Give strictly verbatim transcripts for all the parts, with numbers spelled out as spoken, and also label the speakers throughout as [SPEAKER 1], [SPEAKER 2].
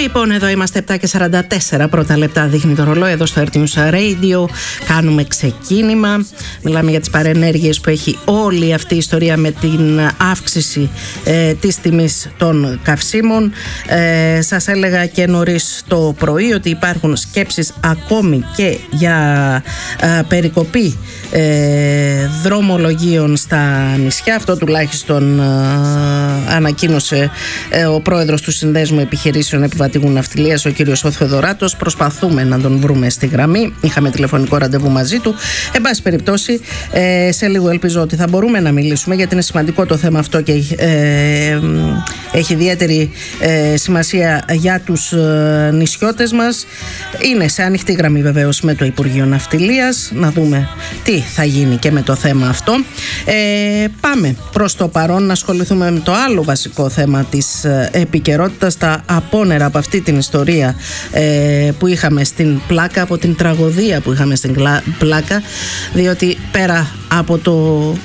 [SPEAKER 1] Λοιπόν, εδώ είμαστε επτά και σαράντα τέσσερα πρώτα λεπτά, δείχνει το ρολόι εδώ στο Earth News Radio. Κάνουμε ξεκίνημα. Μιλάμε για τις παρενέργειες που έχει όλη αυτή η ιστορία με την αύξηση ε, της τιμής των καυσίμων. Ε, σας έλεγα και νωρίς το πρωί ότι υπάρχουν σκέψεις ακόμη και για ε, περικοπή ε, δρομολογίων στα νησιά. Αυτό τουλάχιστον ε, ανακοίνωσε ε, ο πρόεδρος του Συνδέσμου Επιχειρήσεων Επιβατικού Ναυτιλίας, ο κύριος Θεοδωράτος. Προσπαθούμε να τον βρούμε στη γραμμή. Είχαμε τηλεφωνικό ραντεβού μαζί του. Εν πάση περιπτώσει, ε, σε λίγο ελπίζω ότι θα μπορούμε να μιλήσουμε, γιατί είναι σημαντικό το θέμα αυτό και ε, έχει ιδιαίτερη ε, σημασία για τους ε, νησιώτες μας. Είναι σε ανοιχτή γραμμή βεβαίως με το Υπουργείο Ναυτιλίας. Να δούμε τι θα γίνει και με το θέμα αυτό. Ε, πάμε προς το παρόν να ασχοληθούμε με το άλλο βασικό θέμα της ε, επικαιρότητας, τα απόνερα από αυτή την ιστορία ε, που είχαμε στην Πλάκα, από την τραγωδία που είχαμε στην Πλάκα, διότι πέρα από το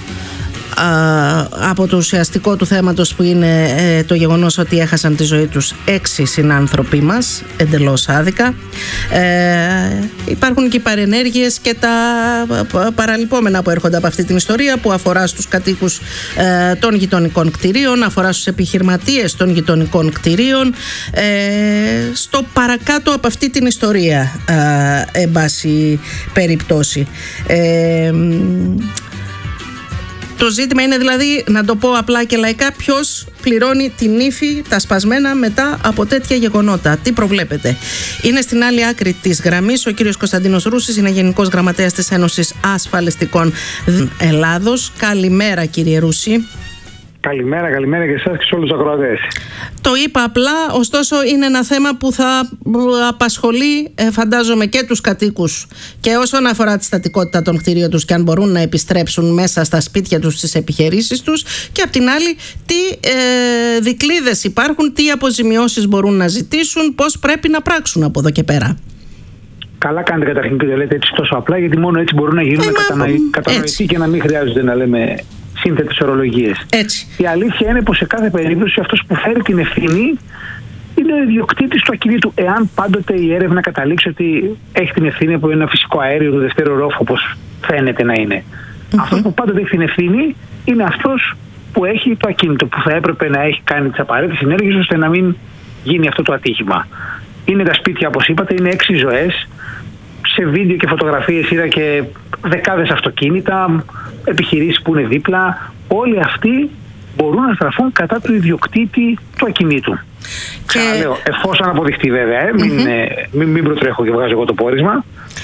[SPEAKER 1] από το ουσιαστικό του θέματος που είναι ε, το γεγονός ότι έχασαν τη ζωή τους έξι συνάνθρωποι μας εντελώς άδικα, ε, υπάρχουν και οι παρενέργειες και τα παραλυπόμενα που έρχονται από αυτή την ιστορία, που αφορά στους κατοίκους ε, των γειτονικών κτηρίων, αφορά στους επιχειρηματίες των γειτονικών κτηρίων, ε, στο παρακάτω από αυτή την ιστορία ε, εν πάση περιπτώσει. ε, Το ζήτημα είναι δηλαδή, να το πω απλά και λαϊκά, ποιος πληρώνει την ύφη, τα σπασμένα μετά από τέτοια γεγονότα. Τι προβλέπετε? Είναι στην άλλη άκρη της γραμμής ο κύριος Κωνσταντίνος Ρούσης, είναι Γενικός Γραμματέας της Ένωσης Ασφαλιστικών Ελλάδος. Καλημέρα, κύριε Ρούση.
[SPEAKER 2] Καλημέρα, καλημέρα και εσάς και σε όλους τους ακροατές.
[SPEAKER 1] Το είπα απλά, ωστόσο είναι ένα θέμα που θα απασχολεί ε, φαντάζομαι και τους κατοίκους, και όσον αφορά τη στατικότητα των κτηρίων τους και αν μπορούν να επιστρέψουν μέσα στα σπίτια τους, στις επιχειρήσεις τους, και απ' την άλλη τι ε, δικλείδες υπάρχουν, τι αποζημιώσεις μπορούν να ζητήσουν, πώς πρέπει να πράξουν από εδώ και πέρα.
[SPEAKER 2] Καλά κάνετε καταρχήν και το λέτε έτσι τόσο απλά, γιατί μόνο έτσι μπορούν να γίνουν ε, κατανοητοί και να μην χρειάζονται να λέμε σύνθετες ορολογίες.
[SPEAKER 1] Έτσι.
[SPEAKER 2] Η αλήθεια είναι πως σε κάθε περίπτωση αυτός που φέρει την ευθύνη είναι ο ιδιοκτήτης του ακινήτου. Εάν πάντοτε η έρευνα καταλήξει ότι έχει την ευθύνη από ένα φυσικό αέριο του δευτέρου ρόφου, όπως φαίνεται να είναι. Mm-hmm. Αυτός που πάντοτε έχει την ευθύνη είναι αυτός που έχει το ακίνητο, που θα έπρεπε να έχει κάνει τις απαραίτητες ενέργειες ώστε να μην γίνει αυτό το ατύχημα. Είναι τα σπίτια, όπως είπατε, είναι έξι ζωές. Σε βίντεο και φωτογραφίες είδα και δεκάδες αυτοκίνητα, επιχειρήσεις που είναι δίπλα. Όλοι αυτοί μπορούν να στραφούν κατά του ιδιοκτήτη του ακινήτου. Και... Ξαναλέω, εφόσον αποδειχτεί βέβαια, ε, μην, mm-hmm. μην, μην προτρέχω και βγάζω εγώ το πόρισμα.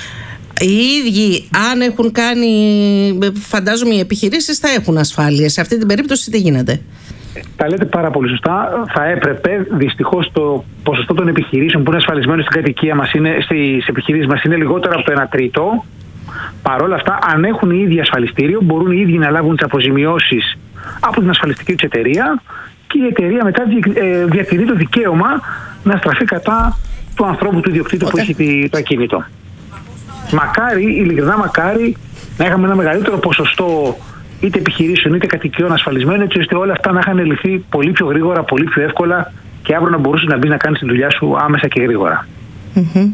[SPEAKER 1] Οι ίδιοι, αν έχουν κάνει, φαντάζομαι οι επιχειρήσεις θα έχουν ασφάλειες. Σε αυτή την περίπτωση τι γίνεται?
[SPEAKER 2] Τα λέτε πάρα πολύ σωστά. Θα έπρεπε, δυστυχώς, το ποσοστό των επιχειρήσεων που είναι ασφαλισμένων στην κατοικία μας, στις επιχειρήσεις μας, είναι λιγότερο από το ένα τρίτο. Παρ' όλα αυτά, αν έχουν οι ίδιοι ασφαλιστήριο, μπορούν οι ίδιοι να λάβουν τις αποζημιώσεις από την ασφαλιστική τους εταιρεία, και η εταιρεία μετά διατηρεί το δικαίωμα να στραφεί κατά του ανθρώπου, του ιδιοκτήτου okay. που έχει το ακίνητο. Μακάρι, ειλικρινά μακάρι, να είχαμε ένα μεγαλύτερο ποσοστό είτε επιχειρήσεων είτε κατοικιών ασφαλισμένων, έτσι ώστε όλα αυτά να είχαν λυθεί πολύ πιο γρήγορα, πολύ πιο εύκολα, και αύριο να μπορούσε να μπει να κάνει τη δουλειά σου άμεσα και γρήγορα. Mm-hmm.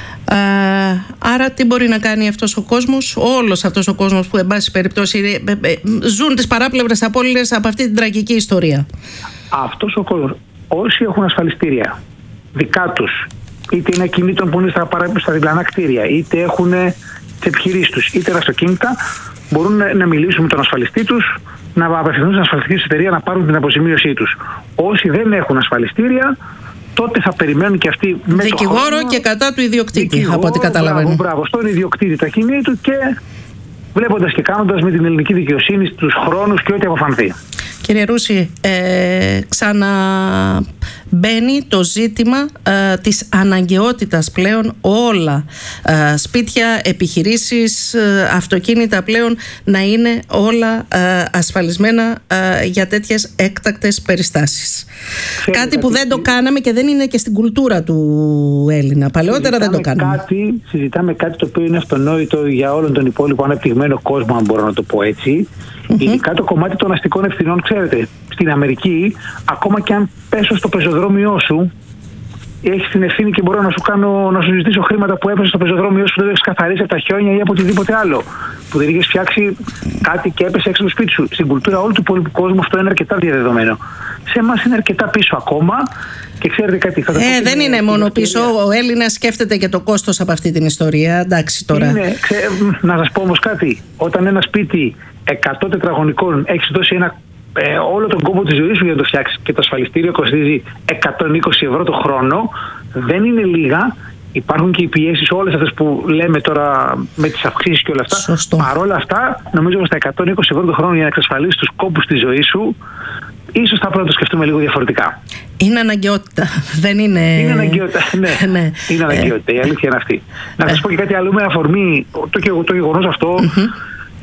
[SPEAKER 1] Uh, άρα τι μπορεί να κάνει αυτός ο κόσμος, όλος αυτός ο κόσμος που εν πάση περιπτώσει ε, ε, ε, ζουν τις παράπλευρες απώλειες από αυτή την τραγική ιστορία?
[SPEAKER 2] Αυτός ο κόσμος, όσοι έχουν ασφαλιστήρια δικά τους, είτε είναι ακινήτων που είναι στα, στα διπλανά κτίρια, είτε έχουν τις επιχειρήσεις τους, είτε τα αυτοκίνητα, μπορούν να, να μιλήσουν με τον ασφαλιστή τους, να απευθυνθούν στην ασφαλιστική τους εταιρεία να πάρουν την αποζημίωσή τους. Όσοι δεν έχουν ασφαλιστήρια, τότε θα περιμένουν και αυτοί με
[SPEAKER 1] δικηγόρο
[SPEAKER 2] το χρόνο,
[SPEAKER 1] και κατά του ιδιοκτήτη,
[SPEAKER 2] δικηγόρο,
[SPEAKER 1] από ό,τι καταλαβαίνω.
[SPEAKER 2] Μπράβο, μπράβο, στον ιδιοκτήτη του ακινήτου, και βλέποντας και κάνοντας με την ελληνική δικαιοσύνη στους χρόνους και ό,τι αποφανθεί.
[SPEAKER 1] Κύριε Ρούση, ε, ξαναμπαίνει το ζήτημα ε, της αναγκαιότητας πλέον όλα ε, σπίτια, επιχειρήσεις, ε, αυτοκίνητα πλέον να είναι όλα ε, ασφαλισμένα ε, για τέτοιες έκτακτες περιστάσεις. Ξέρετε, κάτι που δεν το κάναμε και δεν είναι και στην κουλτούρα του Έλληνα. Παλαιότερα δεν το κάναμε.
[SPEAKER 2] Κάτι, συζητάμε κάτι το οποίο είναι αυτονόητο για όλον τον υπόλοιπο αναπτυγμένο κόσμο, αν μπορώ να το πω έτσι. Mm-hmm. Ειδικά το κομμάτι των αστικών ευθυνών, ξέρετε, στην Αμερική, ακόμα και αν πέσω στο πεζοδρόμιό σου, έχεις την ευθύνη και μπορώ να σου, κάνω, να σου ζητήσω χρήματα που έπεσε στο πεζοδρόμιο σου, που δεν έχεις καθαρίσει από τα χιόνια ή από οτιδήποτε άλλο. Που δεν έχεις φτιάξει κάτι και έπεσε έξω από το σπίτι σου. Στην κουλτούρα όλου του υπόλοιπου κόσμου αυτό είναι αρκετά διαδεδομένο. Σε εμάς είναι αρκετά πίσω ακόμα. Και ξέρετε κάτι, θα το
[SPEAKER 1] ε, δεν είναι μόνο πίσω. Ο Έλληνας σκέφτεται και το κόστος από αυτή την ιστορία. Εντάξει τώρα.
[SPEAKER 2] Είναι, ξέ, να σας πω όμως κάτι. Όταν ένα σπίτι εκατό τετραγωνικών έχεις δώσει ένα, ε, όλο τον κόπο της ζωής σου για να το φτιάξεις και το ασφαλιστήριο κοστίζει εκατόν είκοσι ευρώ το χρόνο, δεν είναι λίγα. Υπάρχουν και οι πιέσεις όλες αυτές που λέμε τώρα με τις αυξήσεις και όλα αυτά.
[SPEAKER 1] Σωστό.
[SPEAKER 2] Παρ' όλα αυτά, νομίζω ότι στα εκατόν είκοσι ευρώ το χρόνο για να εξασφαλίσεις τους κόπους της ζωής σου, ίσως θα πρέπει να το σκεφτούμε λίγο διαφορετικά.
[SPEAKER 1] Είναι αναγκαιότητα. Δεν είναι.
[SPEAKER 2] Είναι αναγκαιότητα. Ναι, ναι. Είναι αναγκαιότητα. Ε, η αλήθεια είναι αυτή. Να σας ε. πω και κάτι άλλο με αφορμή το, το γεγονός αυτό. Mm-hmm.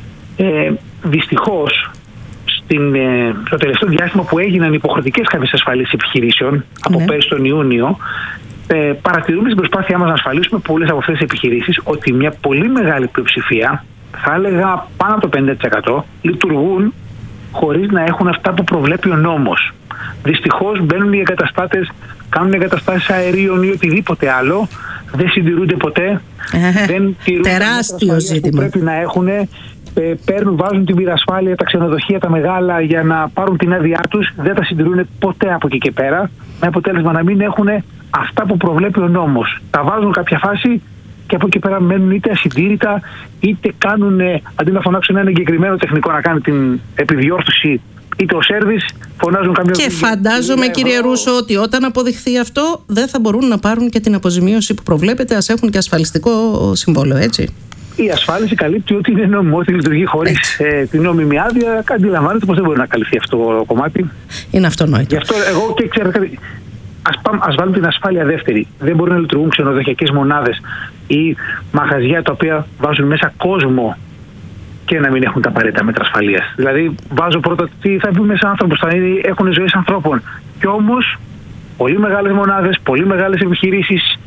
[SPEAKER 2] Ε, δυστυχώς, στην, ε, στο τελευταίο διάστημα που έγιναν υποχρεωτικές κάποιες ασφαλίσεις επιχειρήσεων, από ναι. πέρυσι τον Ιούνιο, ε, παρατηρούμε στην προσπάθειά μας να ασφαλίσουμε πολλές από αυτές τις επιχειρήσεις ότι μια πολύ μεγάλη πλειοψηφία, θα έλεγα πάνω από το πενήντα τοις εκατό, λειτουργούν χωρίς να έχουν αυτά που προβλέπει ο νόμος. Δυστυχώς μπαίνουν οι εγκαταστάτες, κάνουν εγκαταστάσεις αερίων ή οτιδήποτε άλλο, δεν συντηρούνται ποτέ, ε, δεν τηρούν
[SPEAKER 1] τεράστιο ζήτημα
[SPEAKER 2] που πρέπει να έχουν, ε, παίρνουν, βάζουν την πυρασφάλεια, τα ξενοδοχεία τα μεγάλα για να πάρουν την άδειά τους, δεν τα συντηρούν ποτέ από εκεί και πέρα, με αποτέλεσμα να μην έχουν αυτά που προβλέπει ο νόμος. Τα βάζουν κάποια φάση και από εκεί πέρα μένουν είτε ασυντήρητα, είτε κάνουν, αντί να φωνάξουν ένα εγκεκριμένο τεχνικό να κάνει την επιδιόρθωση, είτε ο σέρβις, φωνάζουν καμία.
[SPEAKER 1] Και φαντάζομαι, κύριε Ρούσο, ότι όταν αποδειχθεί αυτό, δεν θα μπορούν να πάρουν και την αποζημίωση που προβλέπεται, ας έχουν και ασφαλιστικό συμβόλαιο, έτσι.
[SPEAKER 2] Η ασφάλιση καλύπτει ότι είναι νόμιμο, ότι λειτουργεί χωρίς ε, την νόμιμη άδεια. Αντιλαμβάνεται πως δεν μπορεί να καλυφθεί αυτό το κομμάτι.
[SPEAKER 1] Είναι αυτονόητο.
[SPEAKER 2] Γι' αυτό εγώ και ξέρετε. Ας, πάμε, ας βάλουμε την ασφάλεια δεύτερη. Δεν μπορούν να λειτουργούν ξενοδοχειακές μονάδες ή μαγαζιά τα οποία βάζουν μέσα κόσμο και να μην έχουν τα απαραίτητα μέτρα ασφαλείας. Δηλαδή, βάζω πρώτα τι θα μπει μέσα άνθρωπος, θα έχουν ζωές ανθρώπων. Κι όμως, πολύ μεγάλες μονάδες, πολύ μεγάλες επιχειρήσεις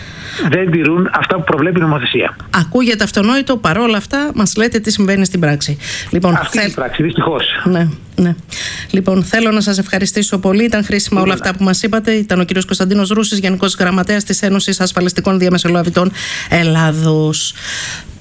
[SPEAKER 2] δεν τηρούν αυτά που προβλέπει η νομοθεσία.
[SPEAKER 1] Ακούγεται αυτονόητο, παρόλα αυτά μας λέτε τι συμβαίνει στην πράξη. Λοιπόν,
[SPEAKER 2] αυτή είναι η πράξη, δυστυχώς.
[SPEAKER 1] Ναι, ναι. Λοιπόν, θέλω να σας ευχαριστήσω πολύ. Ήταν χρήσιμα όλα αυτά που μας είπατε. Ήταν ο κύριος Κωνσταντίνος Ρούσης, Γενικός Γραμματέας της Ένωσης Ασφαλιστικών Διαμεσολαβητών Ελλάδος.